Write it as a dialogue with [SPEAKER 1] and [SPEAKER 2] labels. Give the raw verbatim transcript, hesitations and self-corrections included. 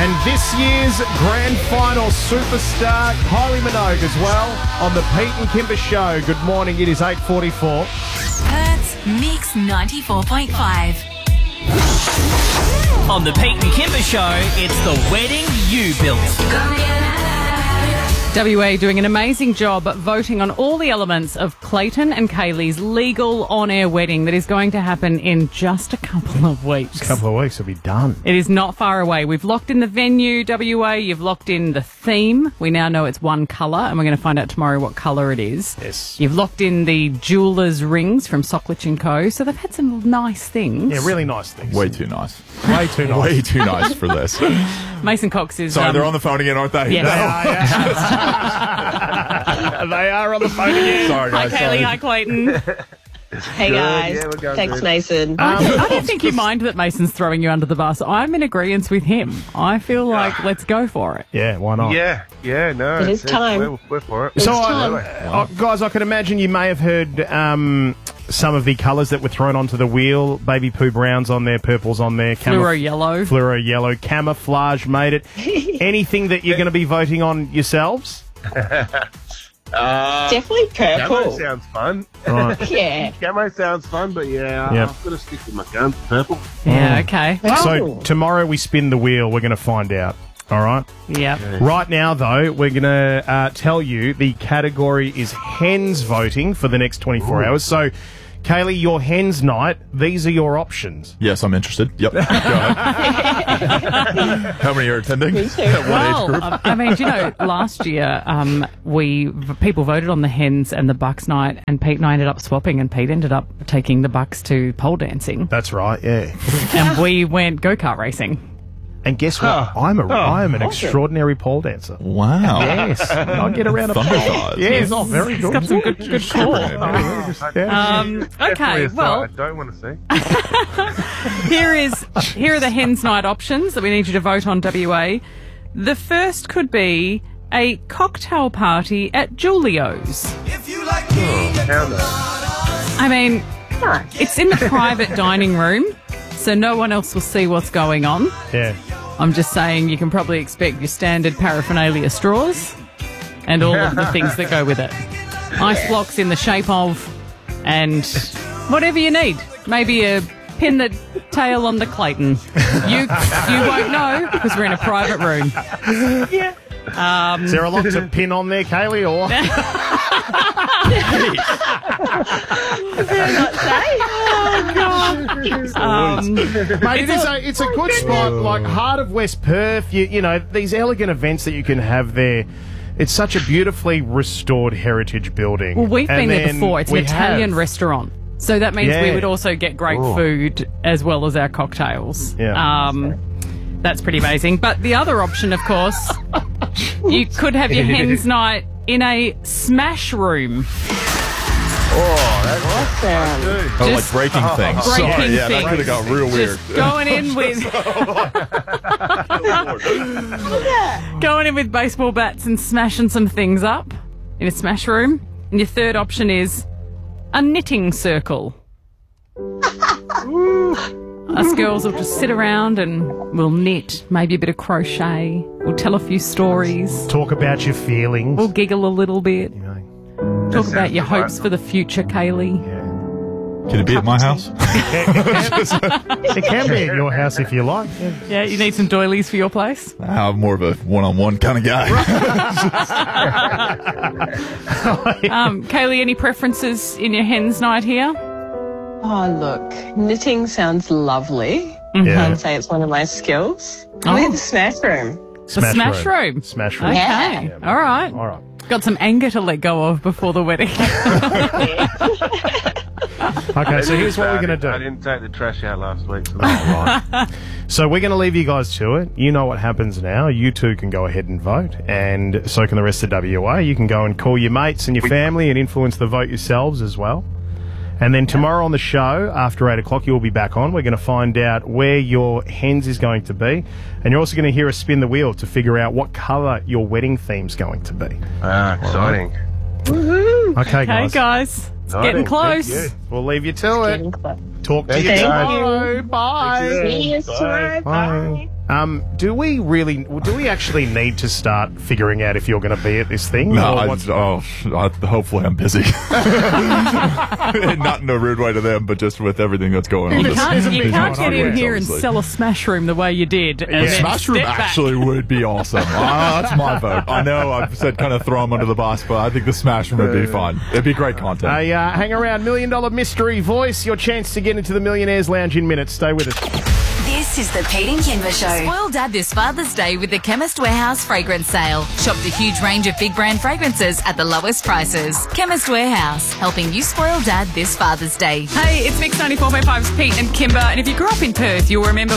[SPEAKER 1] And this year's grand final superstar, Kylie Minogue as well, on the Pete and Kimber Show. Good morning, it is eight forty-four.
[SPEAKER 2] Perth's Mix ninety-four point five.
[SPEAKER 3] On the Pete and Kimber Show, it's the wedding you built.
[SPEAKER 4] W A doing an amazing job voting on all the elements of Clayton and Kaylee's legal on-air wedding that is going to happen in just a couple of weeks.
[SPEAKER 1] A couple of weeks will be done.
[SPEAKER 4] It is not far away. We've locked in the venue, W A. You've locked in the theme. We now know it's one colour, and we're going to find out tomorrow what colour it is.
[SPEAKER 1] Yes.
[SPEAKER 4] You've locked in the jeweller's rings from Socklich and Co. So they've had some nice things.
[SPEAKER 1] Yeah, really nice things.
[SPEAKER 5] Way too nice.
[SPEAKER 1] Way too nice.
[SPEAKER 5] Way too nice for this.
[SPEAKER 4] Mason Cox is...
[SPEAKER 5] Sorry,
[SPEAKER 4] um,
[SPEAKER 5] they're on the phone again, aren't they?
[SPEAKER 4] Yes.
[SPEAKER 1] They are, yeah. They are on the phone again.
[SPEAKER 5] Sorry,
[SPEAKER 4] Hi,
[SPEAKER 5] guys.
[SPEAKER 4] Kaylee.
[SPEAKER 5] sorry.
[SPEAKER 4] Hi, Clayton.
[SPEAKER 6] Hey guys,
[SPEAKER 7] Yeah, we're going
[SPEAKER 6] thanks
[SPEAKER 7] good.
[SPEAKER 6] Mason.
[SPEAKER 4] I don't- I don't think you mind that Mason's throwing you under the bus. I'm in agreement with him. I feel like let's go for it.
[SPEAKER 1] Yeah, why not?
[SPEAKER 7] Yeah, yeah, no.
[SPEAKER 6] It is
[SPEAKER 7] it's-
[SPEAKER 6] time.
[SPEAKER 7] We're, we're for it.
[SPEAKER 1] So,
[SPEAKER 6] It's
[SPEAKER 1] I,
[SPEAKER 6] time.
[SPEAKER 1] uh, guys, I can imagine you may have heard um, some of the colours that were thrown onto the wheel. Baby poo brown's on there, purple's on there.
[SPEAKER 4] Fluoro yellow.
[SPEAKER 1] Fluoro yellow. Camouflage made it. Anything that you're going to be voting on yourselves?
[SPEAKER 7] Uh,
[SPEAKER 6] Definitely
[SPEAKER 7] Camo
[SPEAKER 6] purple.
[SPEAKER 7] sounds fun.
[SPEAKER 1] Right.
[SPEAKER 6] Yeah.
[SPEAKER 7] Camo sounds fun, but yeah,
[SPEAKER 1] Yep.
[SPEAKER 7] I've got to stick with my guns. Purple.
[SPEAKER 4] Yeah, okay.
[SPEAKER 1] So tomorrow we spin the wheel. We're going to find out. All right.
[SPEAKER 4] Yep.
[SPEAKER 1] Right now, though, we're going to uh, tell you the category is hens voting for the next twenty-four hours. So, Kaylee, your hens night, these are your options.
[SPEAKER 5] Yes, I'm interested. Yep. Go ahead. How many are attending? At what age
[SPEAKER 4] Well,
[SPEAKER 5] group?
[SPEAKER 4] um, I mean, do you know, last year um, we people voted on the hens and the bucks night, and Pete and I ended up swapping, and Pete ended up taking the bucks to pole dancing,
[SPEAKER 1] That's right, yeah.
[SPEAKER 4] and we went go-kart racing.
[SPEAKER 1] And guess what? I'm a, I am an extraordinary pole dancer.
[SPEAKER 5] Wow.
[SPEAKER 1] Yes. I get around a pole.
[SPEAKER 5] Thundercars.
[SPEAKER 1] Yes, oh, very
[SPEAKER 4] He's
[SPEAKER 1] good.
[SPEAKER 4] got some good, good call.
[SPEAKER 1] Yeah.
[SPEAKER 4] Um,
[SPEAKER 7] Definitely
[SPEAKER 4] okay,
[SPEAKER 7] a sight
[SPEAKER 4] well,
[SPEAKER 7] I don't want to see.
[SPEAKER 4] here is here are the hens night options that we need you to vote on, W A. The first could be a cocktail party at Julio's.
[SPEAKER 7] Hell no.
[SPEAKER 4] I mean, it's in the private dining room, so no one else will see what's going on.
[SPEAKER 1] Yeah.
[SPEAKER 4] I'm just saying you can probably expect your standard paraphernalia straws and all of the things that go with it. Ice blocks in the shape of, and whatever you need. Maybe a pin the tail on the Clayton. You you won't know because we're in a private room.
[SPEAKER 1] Is there a lot to pin on there, Kaylee, or?
[SPEAKER 4] Um,
[SPEAKER 1] Mate, it is a, it's a good spot, like heart of West Perth. You, you know, these elegant events that you can have there. It's such a beautifully restored heritage building.
[SPEAKER 4] well, we've
[SPEAKER 1] And
[SPEAKER 4] been there
[SPEAKER 1] then
[SPEAKER 4] before. It's an
[SPEAKER 1] we
[SPEAKER 4] Italian
[SPEAKER 1] have.
[SPEAKER 4] restaurant. So that means we
[SPEAKER 1] Yeah.
[SPEAKER 4] would also get great
[SPEAKER 1] Oh.
[SPEAKER 4] food as well as our cocktails.
[SPEAKER 1] Yeah.
[SPEAKER 4] Um, that's pretty amazing. But the other option, of course, you could have your hens night in a smash room.
[SPEAKER 6] Awesome.
[SPEAKER 5] Oh,
[SPEAKER 4] Just
[SPEAKER 5] like breaking things.
[SPEAKER 4] breaking
[SPEAKER 5] Sorry, yeah,
[SPEAKER 4] things.
[SPEAKER 5] that could have got real weird.
[SPEAKER 4] Just going in with going in with baseball bats and smashing some things up in a smash room. And your third option is a knitting circle. Us girls will just sit around and we'll knit, maybe a bit of crochet. We'll tell a few stories.
[SPEAKER 1] Talk about your feelings.
[SPEAKER 4] We'll giggle a little bit.
[SPEAKER 1] You know,
[SPEAKER 4] Talk about
[SPEAKER 7] sounds
[SPEAKER 4] your hopes
[SPEAKER 7] delightful.
[SPEAKER 4] for the future, Kaylee.
[SPEAKER 5] Can it be at my house?
[SPEAKER 1] it can be at your house if you like. Yeah.
[SPEAKER 4] Yeah, you need some doilies for your place?
[SPEAKER 5] I'm more of a one-on-one kind of guy.
[SPEAKER 4] Um, Kaylee, any preferences in your hens night here?
[SPEAKER 6] Oh, look. Knitting sounds lovely.
[SPEAKER 1] Yeah.
[SPEAKER 6] I'd say it's one of my skills.
[SPEAKER 4] Oh.
[SPEAKER 6] We're the smash room.
[SPEAKER 4] The smash room.
[SPEAKER 1] Smash room.
[SPEAKER 4] Okay.
[SPEAKER 6] Yeah.
[SPEAKER 4] All right.
[SPEAKER 1] All right.
[SPEAKER 4] Got some anger to let go of before the wedding.
[SPEAKER 1] Okay, so here's what
[SPEAKER 7] I
[SPEAKER 1] we're going
[SPEAKER 7] didn't- I
[SPEAKER 1] to do.
[SPEAKER 7] didn't take the trash out last week. So that's all right.
[SPEAKER 1] So we're going to leave you guys to it. You know what happens now. You two can go ahead and vote, and so can the rest of W A. You can go and call your mates and your family and influence the vote yourselves as well. And then tomorrow on the show, after eight o'clock, you'll be back on. We're going to find out where your hens is going to be. And you're also going to hear us spin the wheel to figure out what colour your wedding theme's going to be.
[SPEAKER 7] Ah, exciting.
[SPEAKER 1] Okay,
[SPEAKER 4] Okay,
[SPEAKER 1] guys.
[SPEAKER 4] guys. It's
[SPEAKER 7] Exciting.
[SPEAKER 4] getting close.
[SPEAKER 7] Thank you.
[SPEAKER 1] We'll leave you to it.
[SPEAKER 6] Getting close.
[SPEAKER 1] Talk to
[SPEAKER 7] Thank
[SPEAKER 1] you
[SPEAKER 7] you.
[SPEAKER 1] tomorrow. Bye.
[SPEAKER 6] See you tomorrow.
[SPEAKER 1] Bye.
[SPEAKER 6] Bye.
[SPEAKER 1] Um, do we really? Do we actually need to start figuring out if you're going to be at this thing?
[SPEAKER 5] No,
[SPEAKER 1] or
[SPEAKER 5] I,
[SPEAKER 1] what's-
[SPEAKER 5] oh, I, hopefully I'm busy. Not in a rude way to them, but just with everything that's going on.
[SPEAKER 4] You
[SPEAKER 5] Just-
[SPEAKER 4] can't, you
[SPEAKER 1] big
[SPEAKER 4] can't
[SPEAKER 1] going
[SPEAKER 4] get
[SPEAKER 1] on,
[SPEAKER 4] in
[SPEAKER 1] yeah,
[SPEAKER 4] here and
[SPEAKER 5] obviously.
[SPEAKER 4] sell a smash room the way you did. And
[SPEAKER 1] Yeah.
[SPEAKER 4] then
[SPEAKER 5] Smash Room
[SPEAKER 4] step back.
[SPEAKER 5] actually would be awesome. Ah, that's my vote. I know I've said kind of throw them under the bus, but I think the Smash Room would be fun. It'd be great content.
[SPEAKER 1] A uh, hang around million dollar mystery voice. Your chance to get into the Millionaires Lounge in minutes. Stay with us.
[SPEAKER 2] This is the Pete and Kimber Show. Spoil Dad this Father's Day with the Chemist Warehouse fragrance sale. Shop the huge range of big brand fragrances at the lowest prices. Chemist Warehouse, helping you spoil Dad this Father's Day.
[SPEAKER 4] Hey, it's Mix ninety-four point five's Pete and Kimber. And if you grew up in Perth, you'll remember